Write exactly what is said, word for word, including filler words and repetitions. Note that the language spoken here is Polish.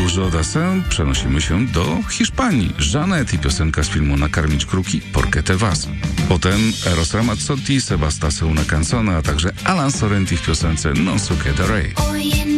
Jour Dassin przenosimy się do Hiszpanii. Jeanette i piosenka z filmu Nakarmić kruki, Porque te vas. Potem Eros Ramazzotti, Sebastase una canzone, a także Alan Sorrenti w piosence Non so che darei.